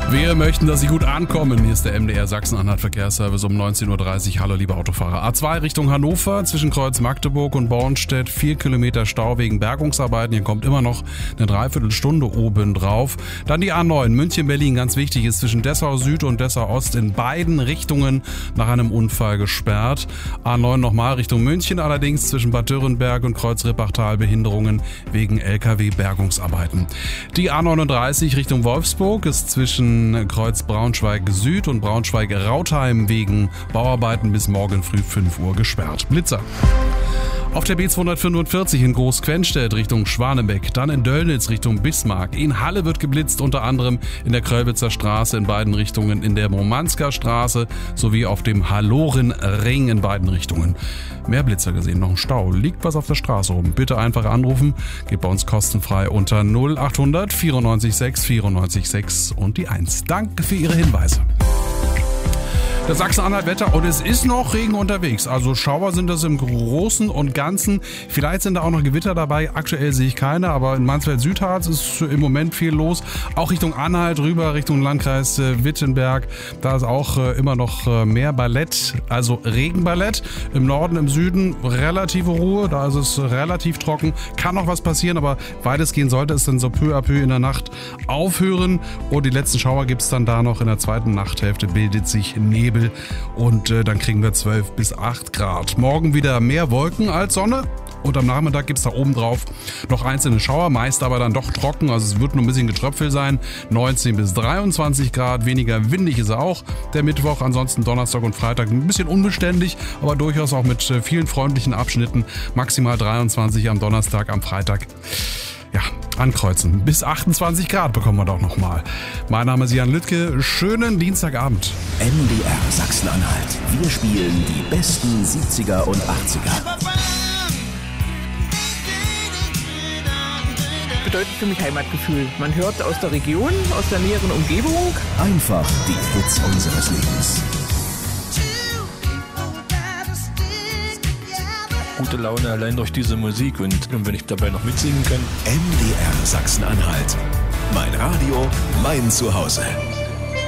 Wir möchten, dass Sie gut ankommen. Hier ist der MDR Sachsen-Anhalt Verkehrsservice um 19.30 Uhr. Hallo, liebe Autofahrer. A2 Richtung Hannover zwischen Kreuz Magdeburg und Bornstedt. 4 Kilometer Stau wegen Bergungsarbeiten. Hier kommt immer noch eine Dreiviertelstunde oben drauf. Dann die A9 München-Berlin. Ganz wichtig ist zwischen Dessau Süd und Dessau Ost in beiden Richtungen nach einem Unfall gesperrt. A9 nochmal Richtung München. Allerdings zwischen Bad Dürrenberg und Kreuz Rippachtal Behinderungen wegen LKW-Bergungsarbeiten. Die A39 Richtung Wolfsburg ist zwischen Kreuz Braunschweig Süd und Braunschweig Rautheim wegen Bauarbeiten bis morgen früh 5 Uhr gesperrt. Blitzer. Auf der B245 in Großquenstedt Richtung Schwanebeck, dann in Döllnitz Richtung Bismarck. In Halle wird geblitzt, unter anderem in der Kröllwitzer Straße in beiden Richtungen, in der Romansker Straße sowie auf dem Hallorenring in beiden Richtungen. Mehr Blitzer gesehen, noch ein Stau. Liegt was auf der Straße rum? Bitte einfach anrufen, geht bei uns kostenfrei unter 0800 94 6 94 6 und die 1. Danke für Ihre Hinweise. Das Sachsen-Anhalt-Wetter und es ist noch Regen unterwegs. Also Schauer sind das im Großen und Ganzen. Vielleicht sind da auch noch Gewitter dabei. Aktuell sehe ich keine, aber in Mansfeld-Südharz ist im Moment viel los. Auch Richtung Anhalt rüber, Richtung Landkreis Wittenberg. Da ist auch immer noch mehr Ballett, also Regenballett. Im Norden, im Süden relative Ruhe. Da ist es relativ trocken. Kann noch was passieren, aber weitestgehend sollte es dann so peu à peu in der Nacht aufhören. Und die letzten Schauer gibt es dann da noch. In der zweiten Nachthälfte bildet sich Nebel. Und dann kriegen wir 12 bis 8 Grad. Morgen wieder mehr Wolken als Sonne. Und am Nachmittag gibt es da oben drauf noch einzelne Schauer, meist aber dann doch trocken. Also es wird nur ein bisschen Getröpfel sein. 19 bis 23 Grad, weniger windig ist er auch. Der Mittwoch, ansonsten Donnerstag und Freitag ein bisschen unbeständig, aber durchaus auch mit vielen freundlichen Abschnitten. Maximal 23 am Donnerstag, am Freitag. Ja, ankreuzen. Bis 28 Grad bekommen wir doch nochmal. Mein Name ist Jan Lüttke. Schönen Dienstagabend. MDR Sachsen-Anhalt. Wir spielen die besten 70er und 80er. Bedeutet für mich Heimatgefühl. Man hört aus der Region, aus der näheren Umgebung. Einfach die Hits unseres Lebens. Gute Laune allein durch diese Musik und wenn ich dabei noch mitsingen kann. MDR Sachsen-Anhalt. Mein Radio, mein Zuhause.